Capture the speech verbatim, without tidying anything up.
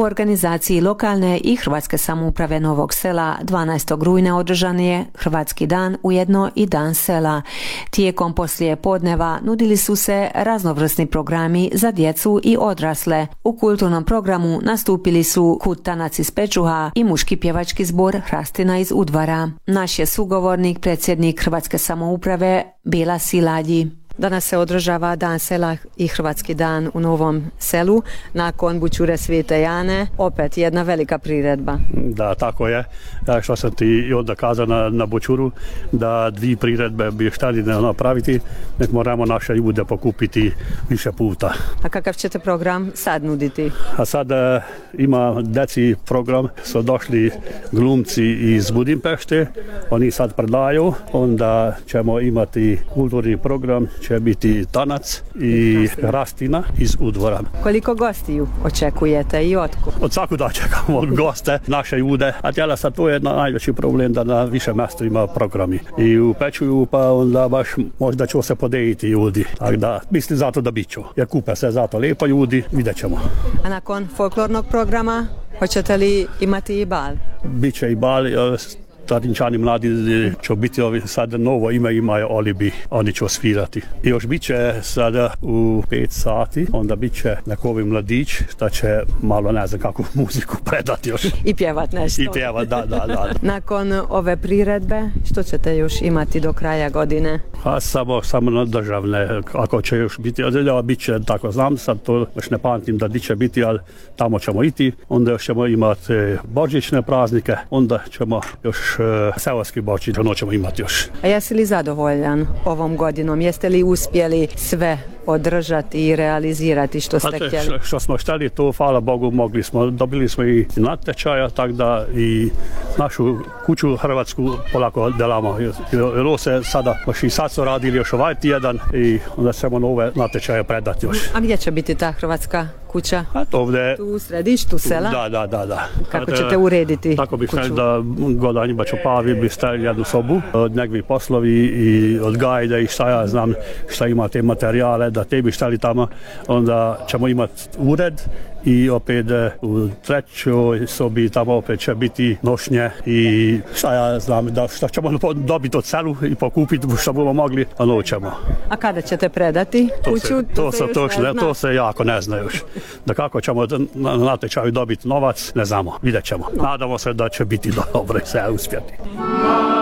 organizaciji lokalne i Hrvatske samouprave Novog Sela dvanaestog rujna održan je Hrvatski dan, ujedno i Dan sela. Tijekom poslije podneva nudili su se raznovrsni programi za djecu i odrasle. U kulturnom programu nastupili su Kud Tanac iz Pečuha i muški pjevački zbor Hrastina iz Udvara. Naš je sugovornik, predsjednik Hrvatske samouprave Bila Siladji. Danas se održava Dan sela i Hrvatski dan u Novom Selu. Nakon Bućure Svete Jane, opet jedna velika priredba. Da, tako je. Što sam ti i onda kazao na, na Bućuru, da dvije priredbe bi štali napraviti, nek moramo naše ljude pokupiti više puta. A kakav ćete program sad nuditi? A sad uh, ima deci program, su došli glumci iz Budimpešte, oni sad predaju, onda ćemo imati kulturni program, će biti Tanac i Hrastina iz Udvora. Koliko gostiju očekujete i otkud? Od svakuda čekamo goste, naše ljude, a tjela sad to je najveći problem da na više mjesto ima programi. I u Pečuju pa onda baš možda će se podejiti ljudi, tako da mislim zato da bit ću, jer kupe se zato lijepo ljudi, vidjet ćemo. A nakon folklornog programa hoćete li imati i bal? Biće i bal. Starinčani mladi će biti ovi sad novo ime imaju Olibi, oni će osvirati. I još bit će sada u pet sati, onda bit će nekovi mladić, što će malo ne znam kakvu muziku predati još. I pjevat nešto. I pjevat, da, da, da. Nakon ove priredbe, što ćete još imati do kraja godine? A samo, samo na državne, ako će još biti, ja bit će, tako znam, sad to još ne pamtim da di će biti, ali tamo ćemo iti, onda još ćemo imati božićne praznike, onda ćemo još seoski Božić, ono ćemo imati još. A jesi li zadovoljan ovom godinom? Jeste li uspjeli sve održati i realizirati što ste htjeli? Što, što smo htjeli, to hvala Bogu mogli smo. Dobili smo i natječaja, tako da i našu kuću hrvatsku polako delamo. Jer ovo se sada, baš i sad su radili još ovaj tjedan i onda ćemo nove natječaje predati još. A gdje će biti ta hrvatska kuća? A to ovdje. Tu u središtu sela? Da, da, da. da. Kako ćete urediti tako bih kuću? Da godanje baš Pavi bi stavili jednu sobu od nekvi poslovi i od gajde i šta ja znam šta ima te materijale da te bi štali tamo, onda ćemo imati ured i opet u trećoj sobi tamo opet će biti nošnje i šta ja znam da šta ćemo dobiti od selu i pokupiti što budemo mogli, a no ćemo. A kada ćete predati kuću? To se, to, to, se, to, ne, to se jako ne zna još. Da kako ćemo na natječaju dobiti novac, ne znamo, vidjet ćemo. Nadamo se da će biti dobro i sve uspjeti.